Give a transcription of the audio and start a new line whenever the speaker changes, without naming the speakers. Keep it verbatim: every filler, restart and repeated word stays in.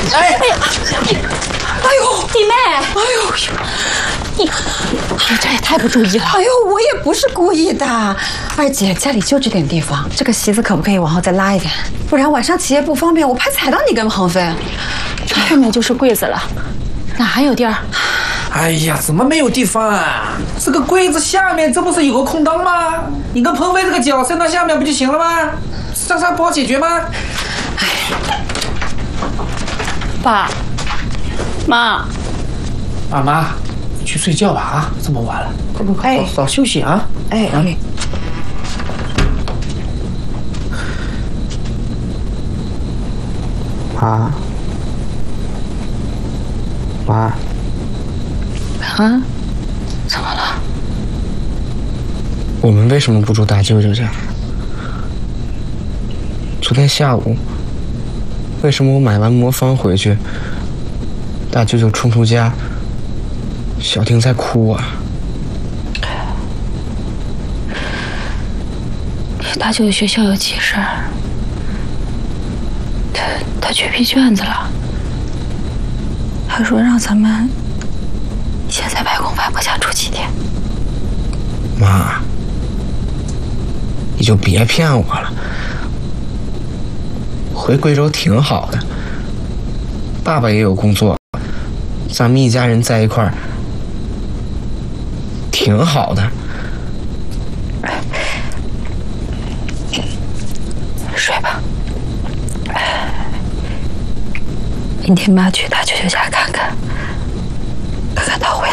哎哎呀！哎呦，
弟妹！
哎呦，
你你这也太不注意了！
哎呦，我也不是故意的。二姐，家里就这点地方，这个席子可不可以往后再拉一点？不然晚上起夜不方便，我怕踩到你跟鹏飞。
后面就是柜子了，哪还有地儿？
哎呀，怎么没有地方啊？这个柜子下面这不是有个空档吗？你跟鹏飞这个脚伸到下面不就行了吗？这啥不好解决吗？
哎，
爸妈，
妈妈，去睡觉吧啊！这么晚了，快快快，早休息啊！
哎哎。
妈，妈，
啊？怎么了？
我们为什么不住大舅舅家？昨天下午，为什么我买完魔方回去，大舅舅冲出家，小婷在哭啊？
大舅舅学校有急事儿，他他去批卷子了，他说让咱们先在外公外婆家住几天。
妈，你就别骗我了。回贵州挺好的，爸爸也有工作，咱们一家人在一块儿挺好的。
睡吧，明天妈去大舅舅家看看，看看他回